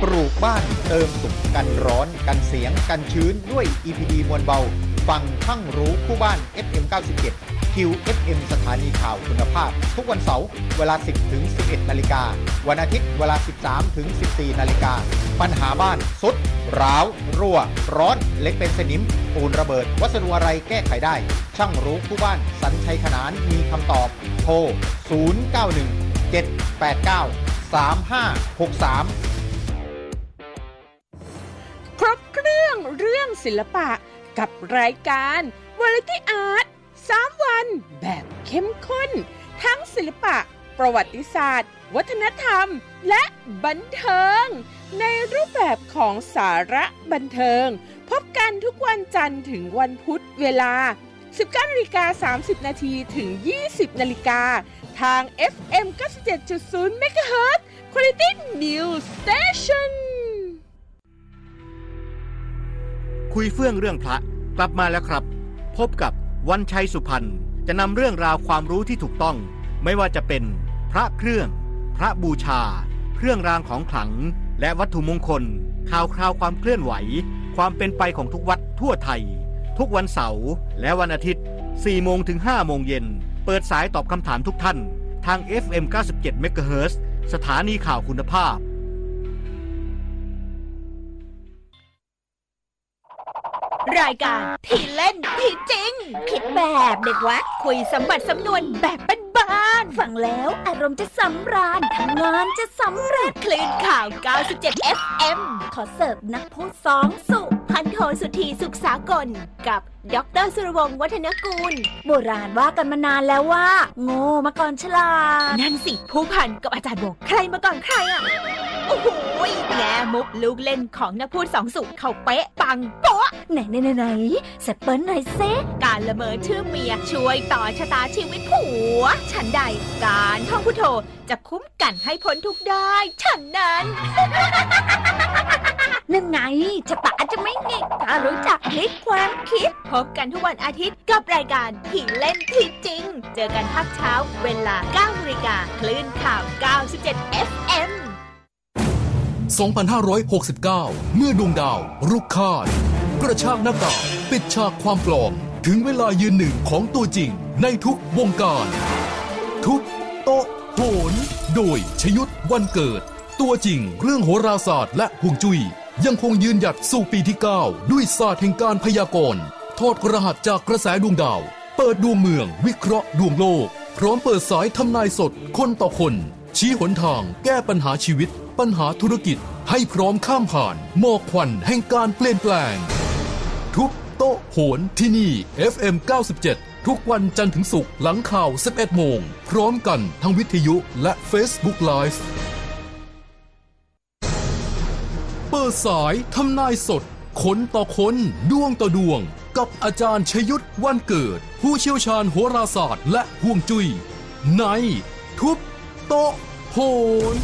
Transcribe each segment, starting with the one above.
ปลูกบ้านเติมสุขกันร้อนกันเสียงกันชื้นด้วย EPD มวลเบาฟังทั้งรู้คู่บ้าน FM 97 QFM สถานีข่าวคุณภาพทุกวันเสาร์เวลา 10 ถึง 11 นาฬิกาวันอาทิตย์เวลา 13 ถึง 14 นาฬิกาปัญหาบ้านสุดร้าวรั่วร้อนเล็กเป็นสนิมปูนระเบิดวัสดุอะไรแก้ไขได้ช่างรู้คู่บ้านสัญชัยขนานมีคำตอบโทร 091 789 3563 ครบเครื่องศิลปะกับรายการ Variety Art 3 วันแบบเข้มข้นทั้งศิลปะประวัติศาสตร์วัฒนธรรมและบันเทิงในรูปแบบของสาระบันเทิงพบกันทุกวันจันทร์ถึงวันพุธเวลา 19:30 น.ถึง 20 น.ทาง FM 97.0 MHz Quality News Station คุยเฟื่องเรื่องพระกลับมาแล้วครับพบกับวันชัยสุพรรณจะนำเรื่องราวความรู้ที่ถูกต้องไม่ว่าจะเป็นพระเครื่องพระบูชาเครื่องรางของขลังและวัตถุมงคลข่าวคราวความเคลื่อนไหวความเป็นไปของทุกวัดทั่วไทยทุกวันเสาร์และวันอาทิตย์ 4 โมงถึง 5 โมงเย็นเปิดสายตอบคำถามทุกท่านทาง FM 97 MHz สถานีข่าวคุณภาพรายการที่เล่นที่จริงคิดแบบเด็กวัดคุยสมบัติสำนวนแบบบ้านๆฟังแล้วอารมณ์จะสำราญทำงานจะสำเร็จคลื่นข่าว 97 FM ขอเสิร์ฟนักพูดสองสุพันโทสุธีสุขสากลกับดร.สุรวงศ์วัฒนกูลโบราณว่ากันมานานแล้วว่าโง่มาก่อนฉลาดนั่นสิผู้พันกับอาจารย์บอกใครมาก่อนใครอ่ะโอ้โหแง่มุกลูกเล่นของนักพูดสองสุเขาเป๊ะปังโป๊ะไหนแซปเปิ้ลหน่อยเซการละเมอชื่อเมียช่วยต่อชะตาชีวิตผัวฉันใดการท่องพุทโธจะคุ้มกันให้พ้นทุกข์ได้ฉันนั้นนั่นไงชะตาจะไม่งิกถ้ารู้จักพลิกความคิดพบกันทุกวันอาทิตย์กับรายการที่เล่นที่จริงเจอกันภาคเช้าเวลา 9:00 น.คลื่นข่าว 97 FM 2569 เมื่อดวงดาวรุกขานกระชากหน้ากากปิดฉากความปลอมถึงเวลายืนหนึ่งของตัวจริงในทุกวงการทุบโต๊ะโหนโดยชยุทธวันเกิดตัวจริงเรื่องโหราศาสตร์และฮวงจุ้ยยังคงยืนหยัดสู่ปีที่ 9 ด้วยศาสตร์แห่งการพยากรณ์ถอดรหัสจากกระแสดวงดาวเปิดดวงเมืองวิเคราะห์ดวงโลกพร้อมเปิดสายทำนายสดคนต่อคนชี้หนทางแก้ปัญหาชีวิตปัญหาธุรกิจให้พร้อมข้ามผ่านหมอกควันแห่งการเปลี่ยนแปลงทุบโต๊ะโหนที่นี่ FM 97 ทุกวันจันทร์ถึงศุกร์หลังข่าว 11 โมงพร้อมกันทั้งวิทยุและ Facebook Live เปิดสายทำนายสดคนต่อคนดวงต่อดวงกับอาจารย์ชยุทธวันเกิดผู้เชี่ยวชาญโหราศาสตร์และฮวงจุ้ยในทุบโต๊ะโหน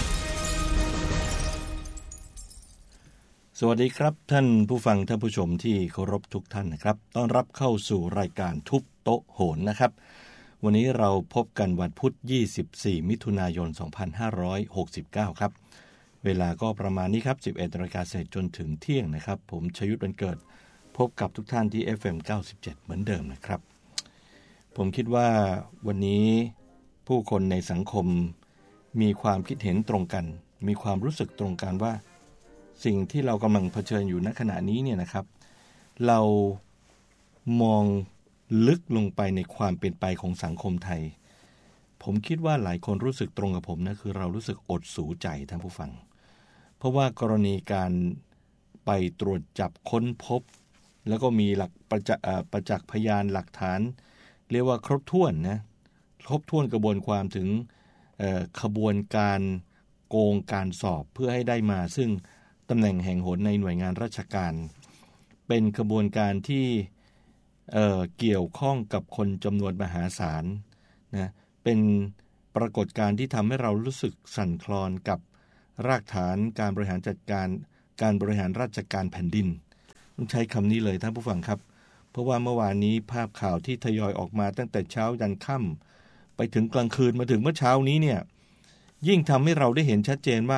สวัสดีครับท่านผู้ฟังท่านผู้ชมที่เคารพทุกท่านนะครับต้อนรับเข้าสู่รายการทุบโต๊ะโหนนะครับวันนี้เราพบกันวันพุธ24 มิถุนายน 2569 ครับเวลาก็ประมาณนี้ครับ 11:00 น.จนถึงเที่ยงนะครับผมชยุทธวันเกิดพบกับทุกท่านที่ FM 97 เหมือนเดิมนะครับผมคิดว่าวันนี้ผู้คนในสังคมมีความคิดเห็นตรงกันมีความรู้สึกตรงกันว่าสิ่งที่เรากำลังเผชิญอยู่ณขณะนี้เนี่ยนะครับเรามองลึกลงไปในความเป็นไปของสังคมไทยผมคิดว่าหลายคนรู้สึกตรงกับผมนะคือเรารู้สึกอดสูใจท่านผู้ฟังเพราะว่ากรณีการไปตรวจจับค้นพบแล้วก็มีหลักประจักษ์พยานหลักฐานเรียกว่าครบถ้วนนะครบถ้วนกระบวนความถึงขบวนการโกงการสอบเพื่อให้ได้มาซึ่งตำแหน่งแห่งหนในหน่วยงานราชการเป็นขบวนการที่เกี่ยวข้องกับคนจำนวนมหาศาลนะเป็นปรากฏการณ์ที่ทำให้เรารู้สึกสั่นคลอนกับรากฐานการบริหารจัดการการบริหารราชการแผ่นดินต้องใช้คำนี้เลยท่านผู้ฟังครับเพราะว่าเมื่อวานนี้ภาพข่าวที่ทยอยออกมาตั้งแต่เช้ายันค่ำไปถึงกลางคืนมาถึงเมื่อเช้านี้เนี่ยยิ่งทำให้เราได้เห็นชัดเจนว่า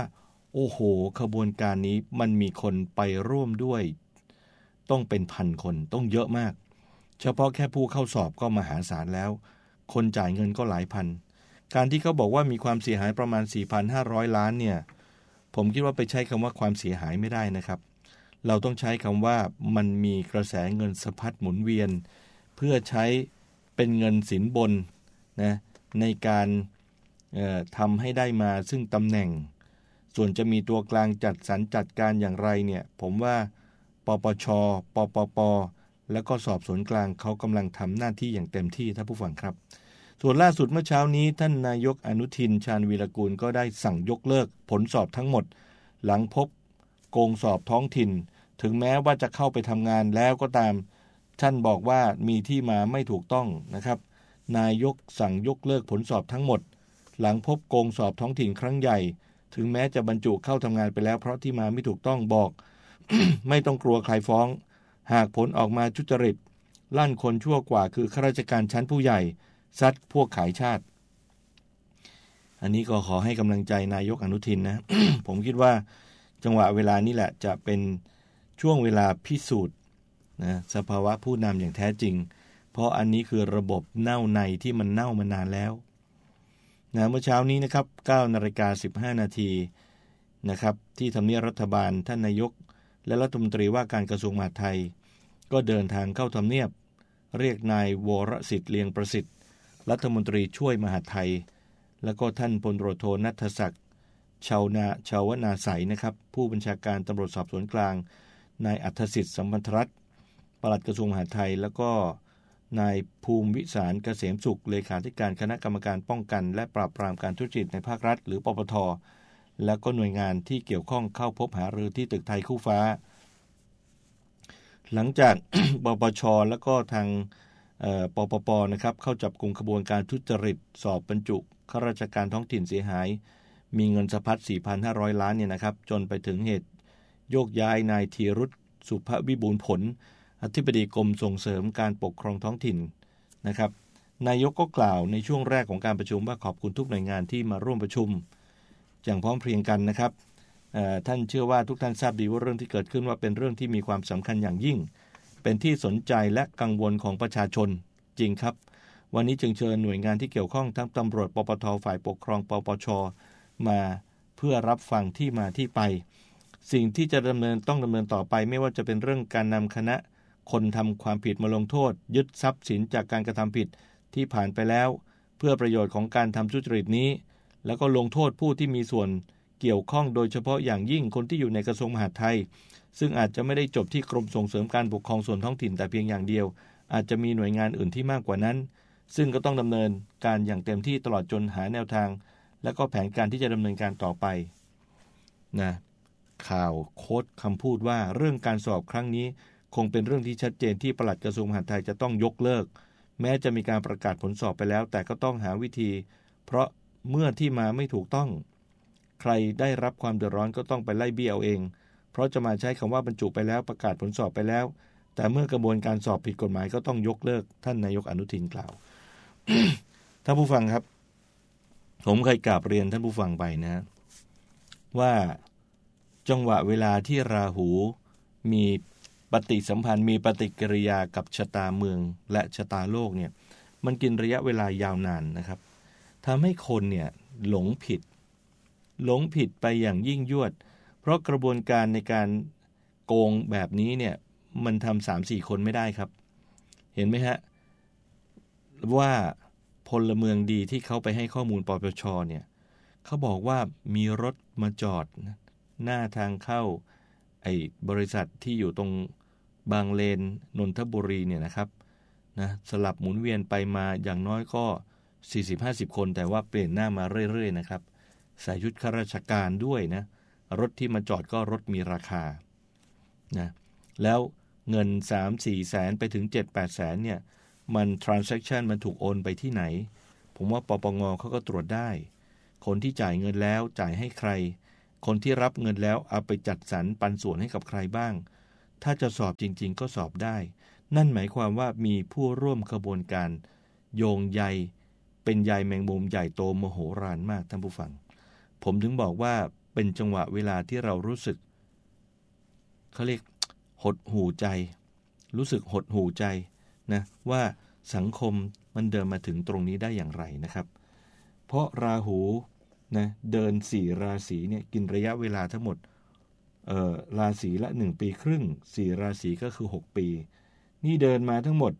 โอ้โหขบวนการนี้มันมีคนไปร่วมด้วยต้องเป็นพันคนต้องเยอะมากเฉพาะแค่ผู้เข้าสอบก็มหาศาลแล้วคนจ่ายเงินก็หลายพันการที่เขาบอกว่ามีความเสียหายประมาณ 4,500 ล้านเนี่ยผมคิดว่าไปใช้คำว่าความเสียหายไม่ได้นะครับเราต้องใช้คำว่ามันมีกระแสเงินสะพัดหมุนเวียนเพื่อใช้เป็นเงินสินบนนะในการทำให้ได้มาซึ่งตำแหน่งส่วนจะมีตัวกลางจัดสรรจัดการอย่างไรเนี่ยผมว่าปปช.ปปป.แล้วก็สอบสวนกลางเขากำลังทำหน้าที่อย่างเต็มที่ท่านผู้ฟังครับส่วนล่าสุดเมื่อเช้านี้ท่านนายกอนุทินชาญวีรกูลก็ได้สั่งยกเลิกผลสอบทั้งหมดหลังพบโกงสอบท้องถิ่นถึงแม้ว่าจะเข้าไปทำงานแล้วก็ตามท่านบอกว่ามีที่มาไม่ถูกต้องนะครับนายกสั่งยกเลิกผลสอบทั้งหมดหลังพบโกงสอบท้องถิ่นครั้งใหญ่ถึงแม้จะบรรจุเข้าทำงานไปแล้วเพราะที่มาไม่ถูกต้องบอก ไม่ต้องกลัวใครฟ้องหากผลออกมาทุจริตลั่นคนชั่วกว่าคือข้าราชการชั้นผู้ใหญ่ซัดพวกขายชาติอันนี้ก็ขอให้กำลังใจนายกอนุทินนะ ผมคิดว่าจังหวะเวลานี้แหละจะเป็นช่วงเวลาพิสูจน์นะสภาวะผู้นำอย่างแท้จริงเพราะอันนี้คือระบบเน่าในที่มันเน่ามานานแล้วนะเมื่อเช้านี้นะครับ 9:15 นาทีนะครับที่ทำเนียบรัฐบาลท่านนายกและรัฐมนตรีว่าการกระทรวงมหาดไทยก็เดินทางเข้าทำเนียบเรียกนายวรสิทธิ์เลียงประสิทธิ์รัฐมนตรีช่วยมหาดไทยแล้วก็ท่านพลตำรวจโทณัฐศักดิ์ชาวนาใสนะครับผู้บัญชาการตำรวจสอบสวนกลางนายอัธสิทธิ์สัมพันธรัตน์ปลัดกระทรวงมหาดไทยแล้วก็นายภูมิวิสารเกษมสุขเลขาธิการคณะกรรมการป้องกันและปราบปรามการทุจริตในภาครัฐหรือปปท.แล้วก็หน่วยงานที่เกี่ยวข้องเข้าพบหารือที่ตึกไทยคู่ฟ้าหลังจาก ปปช.แล้วก็ทางปปป.นะครับเข้าจับกุมขบวนการทุจริตสอบบรรจุข้าราชการท้องถิ่นเสียหายมีเงินสะพัด 4,500 ล้านเนี่ยนะครับจนไปถึงเหตุโยกย้ายนายธีรุตสุภวิบูลย์ผลอธิบดีกรมส่งเสริมการปกครองท้องถิ่นนะครับนายกก็กล่าวในช่วงแรกของการประชุมว่าขอบคุณทุกหน่วยงานที่มาร่วมประชุมอย่างพร้อมเพรียงกันนะครับท่านเชื่อว่าทุกท่านทราบดีว่าเรื่องที่เกิดขึ้นว่าเป็นเรื่องที่มีความสำคัญอย่างยิ่งเป็นที่สนใจและกังวลของประชาชนจริงครับวันนี้จึงเชิญหน่วยงานที่เกี่ยวข้องทั้งตำรวจปปทฝ่ายปกครองปปชมาเพื่อรับฟังที่มาที่ไปสิ่งที่จะต้องดำเนินต่อไปไม่ว่าจะเป็นเรื่องการนำคณะคนทำความผิดมาลงโทษยึดทรัพย์สินจากการกระทำผิดที่ผ่านไปแล้วเพื่อประโยชน์ของการทำทุจริตนี้แล้วก็ลงโทษผู้ที่มีส่วนเกี่ยวข้องโดยเฉพาะอย่างยิ่งคนที่อยู่ในกระทรวงมหาดไทยซึ่งอาจจะไม่ได้จบที่กรมส่งเสริมการปกครองส่วนท้องถิ่นแต่เพียงอย่างเดียวอาจจะมีหน่วยงานอื่นที่มากกว่านั้นซึ่งก็ต้องดำเนินการอย่างเต็มที่ตลอดจนหาแนวทางและก็แผนการที่จะดำเนินการต่อไปนะข่าวโค้ดคำพูดว่าเรื่องการสอบครั้งนี้คงเป็นเรื่องที่ชัดเจนที่ปลัดกระทรวงมหาดไทยจะต้องยกเลิกแม้จะมีการประกาศผลสอบไปแล้วแต่ก็ต้องหาวิธีเพราะเมื่อที่มาไม่ถูกต้องใครได้รับความเดือดร้อนก็ต้องไปไล่เบี้ยเอาเองเพราะจะมาใช้คำว่าบรรจุไปแล้วประกาศผลสอบไปแล้วแต่เมื่อกระบวนการสอบผิดกฎหมายก็ต้องยกเลิกท่านนายกอนุทินกล่าว ท่านผู้ฟังครับผมเคยกราบเรียนท่านผู้ฟังไปนะว่าจังหวะเวลาที่ราหูมีปฏิสัมพันธ์มีปฏิกิริยากับชะตาเมืองและชะตาโลกเนี่ยมันกินระยะเวลายาวนานนะครับทำให้คนเนี่ยหลงผิดไปอย่างยิ่งยวดเพราะกระบวนการในการโกงแบบนี้เนี่ยมันทำ 3-4 คนไม่ได้ครับเห็นไหมฮะว่าพลเมืองดีที่เขาไปให้ข้อมูลปปชเนี่ยเขาบอกว่ามีรถมาจอดหน้าทางเข้าบริษัทที่อยู่ตรงบางเลนนนทบุรีเนี่ยนะครับนะสลับหมุนเวียนไปมาอย่างน้อยก็ 40-50 คนแต่ว่าเปลี่ยนหน้ามาเรื่อยๆนะครับใส่ชุดข้าราชการด้วยนะรถที่มาจอดก็รถมีราคานะแล้วเงิน 3-4 แสนไปถึง 7-8 แสนเนี่ยมัน transaction มันถูกโอนไปที่ไหนผมว่าปปง.เขาก็ตรวจได้คนที่จ่ายเงินแล้วจ่ายให้ใครคนที่รับเงินแล้วเอาไปจัดสรรปันส่วนให้กับใครบ้างถ้าจะสอบจริงๆก็สอบได้นั่นหมายความว่ามีผู้ร่วมขบวนการโยงใยเป็นใยแมงมุมใหญ่โตมโหฬารมากท่านผู้ฟังผมถึงบอกว่าเป็นจังหวะเวลาที่เรารู้สึกเขาเรียกหดหู่ใจรู้สึกหดหู่ใจนะว่าสังคมมันเดินมาถึงตรงนี้ได้อย่างไรนะครับเพราะราหูนะเดิน4ราศีเนี่ยกินระยะเวลาทั้งหมดราศีละ1ปีครึ่ง4ราศีก็คือ6ปีนี่เดินมาทั้งหมด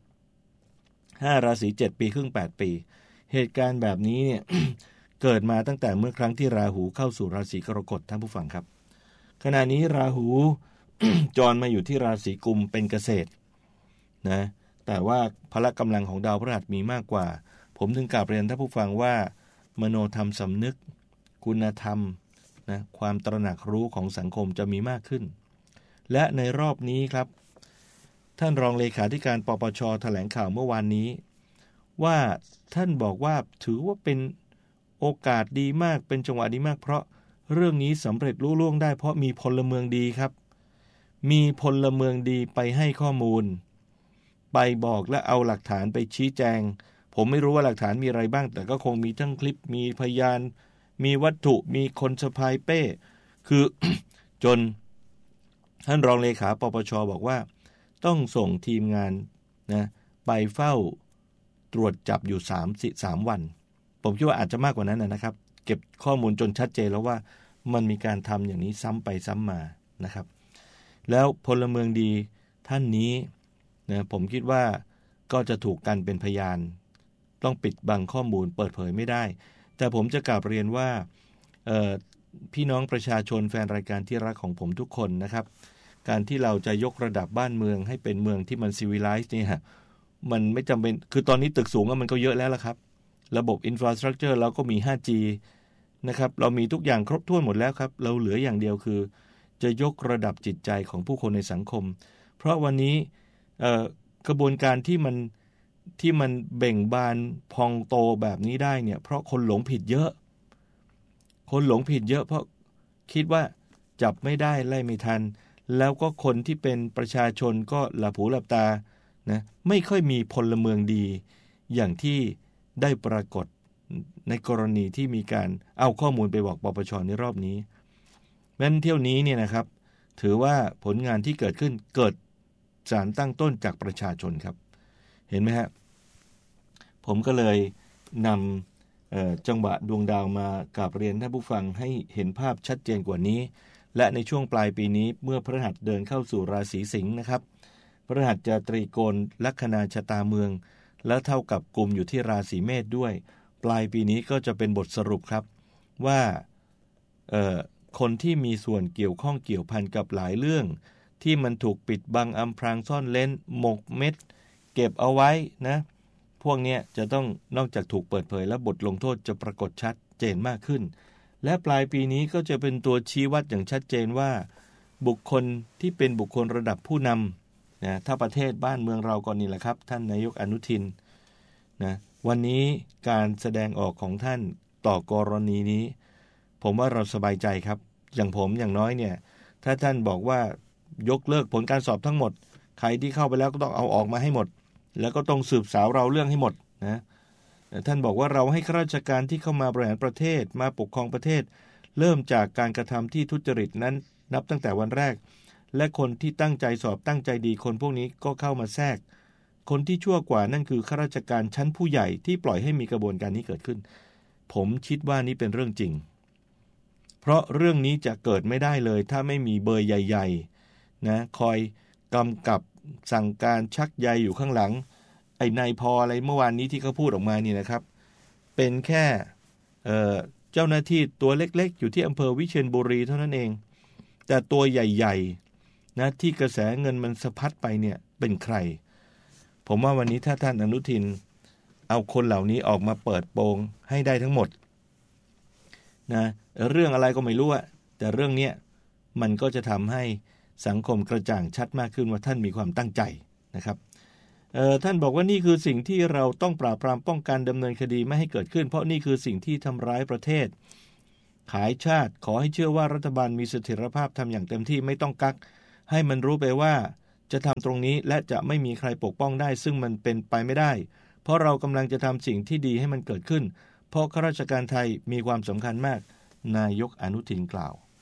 5ราศี7ปีครึ่ง8ปีเหตุการณ์แบบนี้เนี่ย เกิดมาตั้งแต่เมื่อครั้งที่ราหูเข้าสู่ราศีกรกฎท่านผู้ฟังครับขณะนี้ราหู จรมาอยู่ที่ราศีกุมเป็นเกษตรนะแต่ว่าพละกำลังของดาวพฤหัสมีมากกว่าผมถึงกล่าวเรียนท่านผู้ฟังว่ามโนธรรมสำนึกคุณธรรมนะความตระหนักรู้ของสังคมจะมีมากขึ้นและในรอบนี้ครับท่านรองเลขาธิการปปช.แถลงข่าวเมื่อวานนี้ว่าท่านบอกว่าถือว่าเป็นโอกาสดีมากเป็นจังหวะดีมากเพราะเรื่องนี้สำเร็จลุล่วงได้เพราะมีพลเมืองดีครับมีพลเมืองดีไปให้ข้อมูลไปบอกและเอาหลักฐานไปชี้แจงผมไม่รู้ว่าหลักฐานมีอะไรบ้างแต่ก็คงมีทั้งคลิปมีพยานมีวัตถุมีคนสะพายเป้คือ จนท่านรองเลขาปปช.บอกว่าต้องส่งทีมงานนะไปเฝ้าตรวจจับอยู่3 วันผมคิดว่าอาจจะมากกว่านั้นนะครับเก็บข้อมูลจนชัดเจนแล้วว่ามันมีการทำอย่างนี้ซ้ำไปซ้ำมานะครับแล้วพลเมืองดีท่านนี้นะผมคิดว่าก็จะถูกกันเป็นพยานต้องปิดบังข้อมูลเปิดเผยไม่ได้แต่ผมจะกล่าวเรียนว่าพี่น้องประชาชนแฟนรายการที่รักของผมทุกคนนะครับการที่เราจะยกระดับบ้านเมืองให้เป็นเมืองที่มันซีวิไลซ์เนี่ยมันไม่จำเป็นคือตอนนี้ตึกสูงมันก็เยอะแล้วละครับระบบอินฟราสตรัคเจอร์เราก็มี 5G นะครับเรามีทุกอย่างครบถ้วนหมดแล้วครับเราเหลืออย่างเดียวคือจะยกระดับจิตใจของผู้คนในสังคมเพราะวันนี้กระบวนการที่มันเบ่งบานพองโตแบบนี้ได้เนี่ยเพราะคนหลงผิดเยอะเพราะคิดว่าจับไม่ได้ไล่ไม่ทันแล้วก็คนที่เป็นประชาชนก็หลับหูหลับตานะไม่ค่อยมีพลเมืองดีอย่างที่ได้ปรากฏในกรณีที่มีการเอาข้อมูลไปบอกปปช.ในรอบนี้แม้นเที่ยวนี้เนี่ยนะครับถือว่าผลงานที่เกิดขึ้นเกิดสารตั้งต้นจากประชาชนครับเห็นไหมฮะผมก็เลยนำจังหวะดวงดาวมากราบเรียนท่านผู้ฟังให้เห็นภาพชัดเจนกว่านี้และในช่วงปลายปีนี้เมื่อพฤหัสเดินเข้าสู่ราศีสิงห์นะครับพฤหัสจะตรีโกณลัคนาชะตาเมืองและเท่ากับกุมอยู่ที่ราศีเมษด้วยปลายปีนี้ก็จะเป็นบทสรุปครับว่าคนที่มีส่วนเกี่ยวข้องเกี่ยวพันกับหลายเรื่องที่มันถูกปิดบังอำพรางซ่อนเร้นหมกเม็ดเก็บเอาไว้นะพวกนี้จะต้องนอกจากถูกเปิดเผยและบทลงโทษจะปรากฏชัดเจนมากขึ้นและปลายปีนี้ก็จะเป็นตัวชี้วัดอย่างชัดเจนว่าบุคคลที่เป็นบุคคลระดับผู้นำนะถ้าประเทศบ้านเมืองเราก่อนนี่แหละครับท่านนายกอนุทินนะวันนี้การแสดงออกของท่านต่อกรณีนี้ผมว่าเราสบายใจครับอย่างผมอย่างน้อยเนี่ยถ้าท่านบอกว่ายกเลิกผลการสอบทั้งหมดใครที่เข้าไปแล้วก็ต้องเอาออกมาให้หมดแล้วก็ต้องสืบสาวเราเรื่องให้หมดนะท่านบอกว่าเราให้ข้าราชการที่เข้ามาบริหารประเทศมาปกครองประเทศเริ่มจากการกระทำที่ทุจริตนั้นนับตั้งแต่วันแรกและคนที่ตั้งใจสอบตั้งใจดีคนพวกนี้ก็เข้ามาแทรกคนที่ชั่วกว่านั่นคือข้าราชการชั้นผู้ใหญ่ที่ปล่อยให้มีกระบวนการนี้เกิดขึ้นผมคิดว่านี่เป็นเรื่องจริงเพราะเรื่องนี้จะเกิดไม่ได้เลยถ้าไม่มีเบอร์ใหญ่ๆนะคอยกำกับสั่งการชักใยอยู่ข้างหลังไอ้นายพออะไรเมื่อวานนี้ที่เขาพูดออกมานี่นะครับเป็นแค่เจ้าหน้าที่ตัวเล็กๆอยู่ที่อำเภอวิเชียรบุรีเท่านั้นเองแต่ตัวใหญ่ๆนะที่กระแสเงินมันสะพัดไปเนี่ยเป็นใครผมว่าวันนี้ถ้าท่านอนุทินเอาคนเหล่านี้ออกมาเปิดโปงให้ได้ทั้งหมดนะเรื่องอะไรก็ไม่รู้อะแต่เรื่องนี้มันก็จะทำให้สังคมกระจ่างชัดมากขึ้นว่าท่านมีความตั้งใจนะครับท่านบอกว่านี่คือสิ่งที่เราต้องปราบปรามป้องกันดำเนินคดีไม่ให้เกิดขึ้นเพราะนี่คือสิ่งที่ทำร้ายประเทศขายชาติขอให้เชื่อว่ารัฐบาลมีเสถียรภาพทำอย่างเต็มที่ไม่ต้องกักให้มันรู้ไปว่าจะทำตรงนี้และจะไม่มีใครปกป้องได้ซึ่งมันเป็นไปไม่ได้เพราะเรากำลังจะทำสิ่งที่ดีให้มันเกิดขึ้นเพราะข้าราชการไทยมีความสำคัญมากนายกอนุทินกล่าว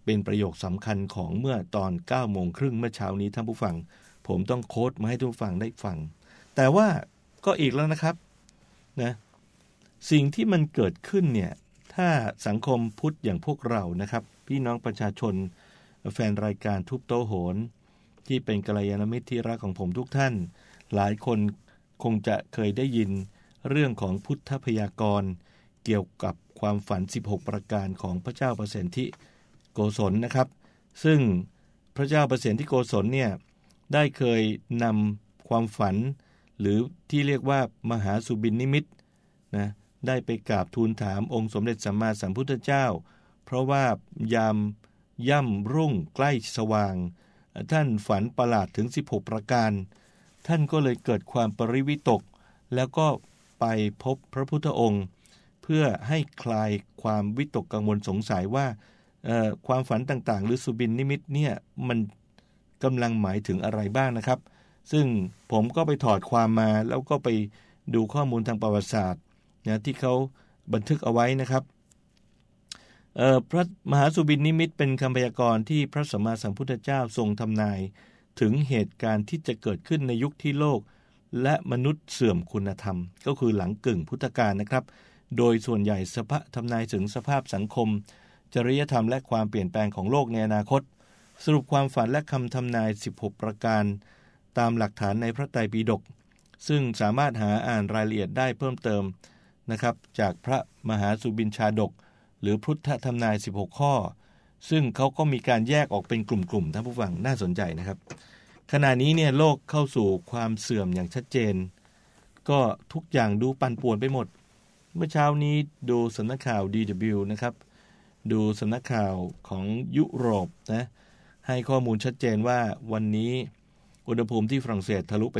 เป็นประโยคสำคัญของเมื่อตอน 9:30 น.เมื่อเช้านี้ท่านผู้ฟังผมต้องโค้ดมาให้ทุกฟังได้ฟังแต่ว่าก็อีกแล้วนะครับนะสิ่งที่มันเกิดขึ้นเนี่ยถ้าสังคมพุทธอย่างพวกเรานะครับพี่น้องประชาชนแฟนรายการทุบโต๊ะโหนที่เป็นกัลยาณมิตรที่รักของผมทุกท่านหลายคนคงจะเคยได้ยินเรื่องของพุทธพยากรณ์เกี่ยวกับความฝัน16ประการของพระเจ้าประสิทธิโกศลนะครับซึ่งพระเจ้าประสิทธิโกศลเนี่ยได้เคยนำความฝันหรือที่เรียกว่ามหาสุบินนิมิตนะได้ไปกราบทูลถามองค์สมเด็จสัมมาสัมพุทธเจ้าเพราะว่ายามย่ำรุ่งใกล้สว่างท่านฝันประหลาดถึง16ประการท่านก็เลยเกิดความปริวิตกแล้วก็ไปพบพระพุทธองค์เพื่อให้คลายความวิตกกังวลสงสัยว่าความฝันต่างๆหรือสุบินนิมิตเนี่ยมันกำลังหมายถึงอะไรบ้างนะครับซึ่งผมก็ไปถอดความมาแล้วก็ไปดูข้อมูลทางประวัติศาสตร์นะที่เขาบันทึกเอาไว้นะครับพระมหาสุบินนิมิตเป็นคำพยากรณ์ที่พระสัมมาสัมพุทธเจ้าทรงทำนายถึงเหตุการณ์ที่จะเกิดขึ้นในยุคที่โลกและมนุษย์เสื่อมคุณธรรมก็คือหลังกึ่งพุทธกาลนะครับโดยส่วนใหญ่ทำนายถึงสภาพสังคมจริยธรรมและความเปลี่ยนแปลงของโลกในอนาคตสรุปความฝันและคำทำนาย16ประการตามหลักฐานในพระไตรปิฎกซึ่งสามารถหาอ่านรายละเอียดได้เพิ่มเติมนะครับจากพระมหาสุบินชาดกหรือพุทธทำนาย16ข้อซึ่งเขาก็มีการแยกออกเป็นกลุ่มๆท่านผู้ฟังน่าสนใจนะครับขณะนี้เนี่ยโลกเข้าสู่ความเสื่อมอย่างชัดเจนก็ทุกอย่างดูปั่นป่วนไปหมดเมื่อเช้านี้ดูสำนักข่าว DW นะครับดูสำนักข่าวของยุโรปนะให้ข้อมูลชัดเจนว่าวันนี้อุณหภูมิที่ฝรั่งเศสทะลุไป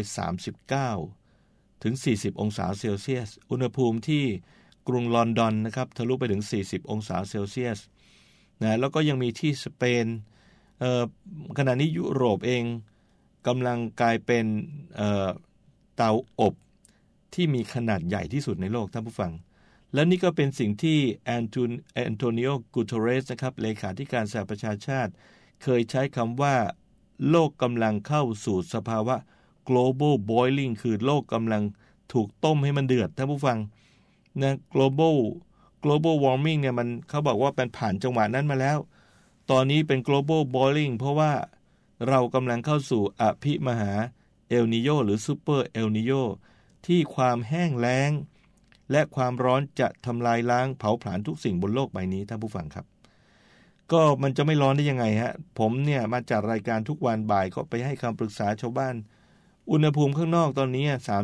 39ถึง40องศาเซลเซียสอุณหภูมิที่กรุงลอนดอนนะครับทะลุไปถึง40องศาเซลเซียสนะแล้วก็ยังมีที่สเปนขณะนี้ยุโรปเองกำลังกลายเป็นเตาอบที่มีขนาดใหญ่ที่สุดในโลกท่านผู้ฟังและนี่ก็เป็นสิ่งที่แอนโทนิโอ กูเตเรสนะครับเลขาธิการสหประชาชาติเคยใช้คำว่าโลกกำลังเข้าสู่สภาวะ global boiling คือโลกกำลังถูกต้มให้มันเดือดท่านผู้ฟังนะ global warming เนี่ยมันเขาบอกว่าเป็นผ่านจังหวะนั้นมาแล้วตอนนี้เป็น global boiling เพราะว่าเรากำลังเข้าสู่อภิมหาเอลนิโญหรือซูเปอร์เอลนิโญที่ความแห้งแล้งและความร้อนจะทำลายล้างเผาผลาญทุกสิ่งบนโลกใบนี้ท่านผู้ฟังครับก็มันจะไม่ร้อนได้ยังไงฮะผมเนี่ยมาจัดรายการทุกวันบ่ายก็ไปให้คำปรึกษาชาวบ้านอุณหภูมิข้างนอกตอนนี้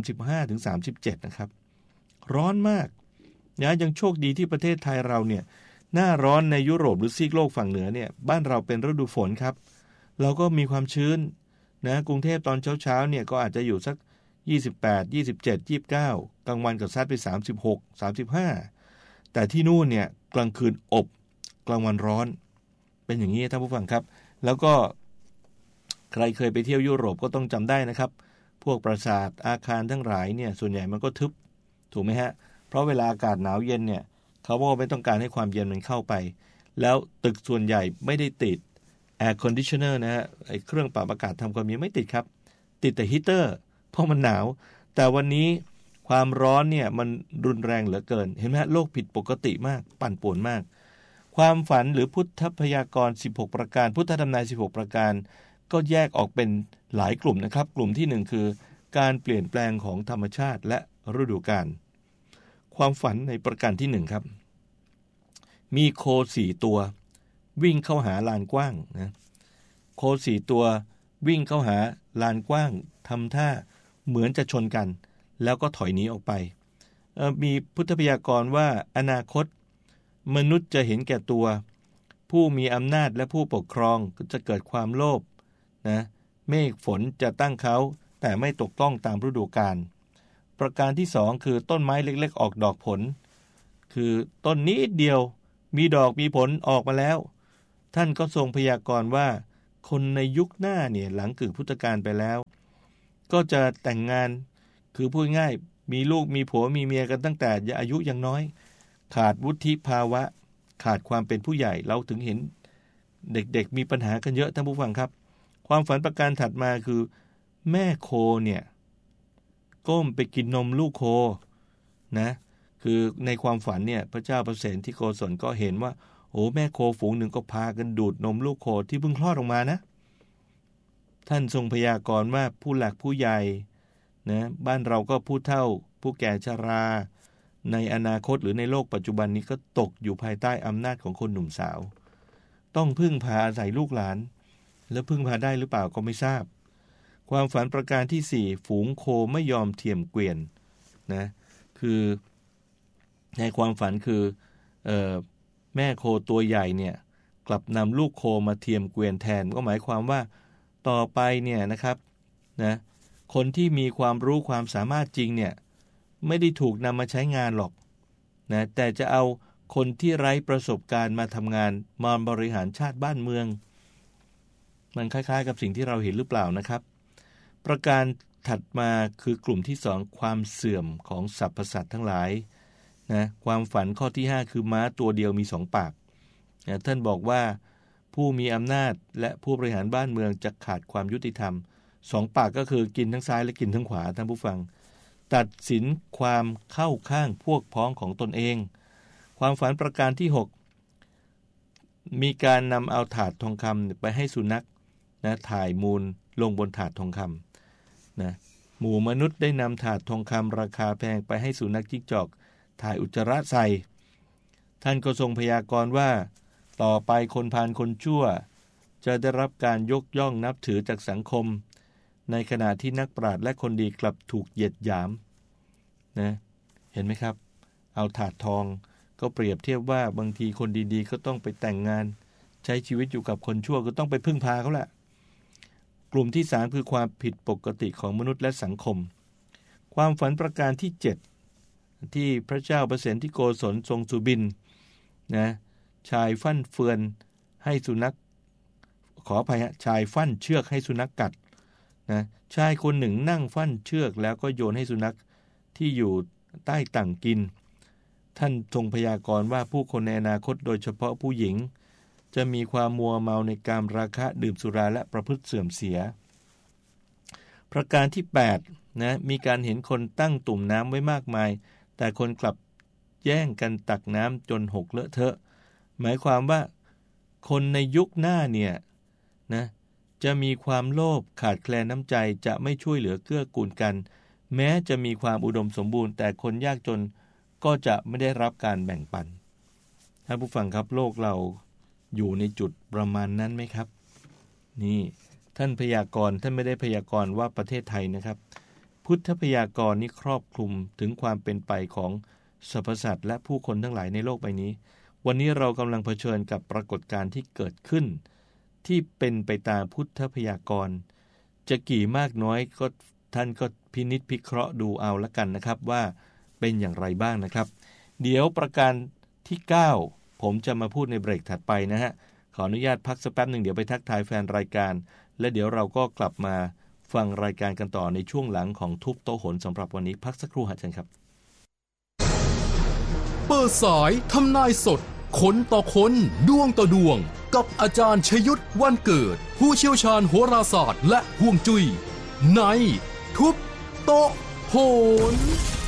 35-37 นะครับร้อนมากนะยังโชคดีที่ประเทศไทยเราเนี่ยหน้าร้อนในยุโรปหรือซีกโลกฝั่งเหนือเนี่ยบ้านเราเป็นฤดูฝนครับเราก็มีความชื้นนะกรุงเทพตอนเช้าๆเนี่ยก็อาจจะอยู่สัก28 27 29กลางวันก็ซัดไป36 35แต่ที่นู่นเนี่ยกลางคืนอบกลางวันร้อนเป็นอย่างนี้ท่านผู้ฟังครับแล้วก็ใครเคยไปเที่ยวยุโรปก็ต้องจำได้นะครับพวกปราสาทอาคารทั้งหลายเนี่ยส่วนใหญ่มันก็ทึบถูกไหมฮะเพราะเวลาอากาศหนาวเย็นเนี่ยเขาบอกไม่ต้องการให้ความเย็นมันเข้าไปแล้วตึกส่วนใหญ่ไม่ได้ติดแอร์คอนดิชเนอร์นะฮะไอ้เครื่องปรับอากาศทำความเย็นไม่ติดครับติดแต่ฮีตเตอร์เพราะมันหนาวแต่วันนี้ความร้อนเนี่ยมันรุนแรงเหลือเกินเห็นไหมโลกผิดปกติมากปั่นป่วนมากความฝันหรือพุทธพยากรณ์16ประการพุทธทำนาย16ประการก็แยกออกเป็นหลายกลุ่มนะครับกลุ่มที่1คือการเปลี่ยนแปลงของธรรมชาติและฤดูกาลความฝันในประการที่1ครับมีโค4ตัววิ่งเข้าหาลานกว้างนะโค4ตัววิ่งเข้าหาลานกว้างทำท่าเหมือนจะชนกันแล้วก็ถอยหนีออกไปมีพุทธพยากรณ์ว่าอนาคตมนุษย์จะเห็นแก่ตัวผู้มีอำนาจและผู้ปกครองจะเกิดความโลภนะเมฆฝนจะตั้งเขาแต่ไม่ตกต้องตามฤดูกาลประการที่2คือต้นไม้เล็กๆออกดอกผลคือต้นนี้เดียวมีดอกมีผลออกมาแล้วท่านก็ทรงพยากรณ์ว่าคนในยุคหน้าเนี่ยหลังกึ่งพุทธกาลไปแล้วก็จะแต่งงานคือพูดง่ายมีลูกมีผัวมีเมียกันตั้งแต่อายุยังน้อยขาดวุฒิภาวะขาดความเป็นผู้ใหญ่เราถึงเห็นเด็กๆมีปัญหากันเยอะท่านผู้ฟังครับความฝันประการถัดมาคือแม่โคเนี่ยก้มไปกินนมลูกโคนะคือในความฝันเนี่ยพระเจ้าประเสนที่โกศลก็เห็นว่าโอ้แม่โคฝูงหนึ่งก็พากันดูดนมลูกโคที่เพิ่งคลอดออกมานะท่านทรงพยากรณ์ว่าผู้หลักผู้ใหญ่นะบ้านเราก็ผู้เฒ่าผู้แก่ชราในอนาคตหรือในโลกปัจจุบันนี้ก็ตกอยู่ภายใต้อำนาจของคนหนุ่มสาวต้องพึ่งพาอาศัยลูกหลานแล้วพึ่งพาได้หรือเปล่าก็ไม่ทราบความฝันประการที่4ฝูงโคไม่ยอมเทียมเกวียนนะคือในความฝันคือแม่โคตัวใหญ่เนี่ยกลับนำลูกโคมาเทียมเกวียนแทนก็หมายความว่าต่อไปเนี่ยนะครับนะคนที่มีความรู้ความสามารถจริงเนี่ยไม่ได้ถูกนำมาใช้งานหรอกนะแต่จะเอาคนที่ไร้ประสบการณ์มาทำงานมาบริหารชาติบ้านเมืองมันคล้ายๆกับสิ่งที่เราเห็นหรือเปล่านะครับประการถัดมาคือกลุ่มที่2ความเสื่อมของสรรพสัตว์ทั้งหลายนะความฝันข้อที่5คือม้าตัวเดียวมี2ปากนะท่านบอกว่าผู้มีอำนาจและผู้บริหารบ้านเมืองจะขาดความยุติธรรม2ปากก็คือกินทั้งซ้ายและกินทั้งขวาท่านผู้ฟังตัดสินความเข้าข้างพวกพ้องของตนเองความฝันประการที่6มีการนำเอาถาดทองคำไปให้สุนัขนะถ่ายมูลลงบนถาดทองคำนะหมู่มนุษย์ได้นำถาดทองคำราคาแพงไปให้สุนัขจิ้งจอกถ่ายอุจจาระใส่ท่านก็ทรงพยากรณ์ว่าต่อไปคนพาลคนชั่วจะได้รับการยกย่องนับถือจากสังคมในขณะที่นักปราชญ์และคนดีกลับถูกเหยียดหยามนะเห็นไหมครับเอาถาดทองก็เปรียบเทียบว่าบางทีคนดีๆก็ต้องไปแต่งงานใช้ชีวิตอยู่กับคนชั่วก็ต้องไปพึ่งพาเขาแหละกลุ่มที่3คือความผิดปกติของมนุษย์และสังคมความฝันประการที่7ที่พระเจ้าประเสนที่โกศลทรงสุบินนะชายฟั่นเฟือนให้สุนัขขออภัยฮะชายฟั่นเชือกให้สุนัขกัดนะชายคนหนึ่งนั่งฟั่นเชือกแล้วก็โยนให้สุนัขที่อยู่ใต้ตั่งกินท่านทรงพยากรณ์ว่าผู้คนในอนาคตโดยเฉพาะผู้หญิงจะมีความมัวเมาในกามราคะดื่มสุราและประพฤติเสื่อมเสียประการที่8นะมีการเห็นคนตั้งตุ่มน้ำไว้มากมายแต่คนกลับแย่งกันตักน้ำจนหกเลอะเทอะหมายความว่าคนในยุคหน้าเนี่ยนะจะมีความโลภขาดแคลนน้ำใจจะไม่ช่วยเหลือเกื้อกูลกันแม้จะมีความอุดมสมบูรณ์แต่คนยากจนก็จะไม่ได้รับการแบ่งปันท่านผู้ฟังครับโลกเราอยู่ในจุดประมาณนั้นไหมครับนี่ท่านพยากรณ์ท่านไม่ได้พยากรณ์ว่าประเทศไทยนะครับพุทธพยากรณ์นี้ครอบคลุมถึงความเป็นไปของสรรพสัตว์และผู้คนทั้งหลายในโลกใบนี้วันนี้เรากำลังเผชิญกับปรากฏการณ์ที่เกิดขึ้นที่เป็นไปตามพุทธพยากรณ์จะกี่มากน้อยก็ท่านก็พินิจพิเคราะห์ดูเอาละกันนะครับว่าเป็นอย่างไรบ้างนะครับเดี๋ยวประการที่9ผมจะมาพูดในเบรกถัดไปนะฮะขออนุญาตพักสักแป๊บนึงเดี๋ยวไปทักทายแฟนรายการและเดี๋ยวเราก็กลับมาฟังรายการกันต่อในช่วงหลังของทุบโต๊ะโหนสำหรับวันนี้พักสักครู่ฮะเชิญครับเปิดสายทำนายสดคนต่อคนดวงต่อดวงกับอาจารย์ชยุทธวันเกิดผู้เชี่ยวชาญโหราศาสตร์และฮวงจุ้ยในทุบโต๊ะโหน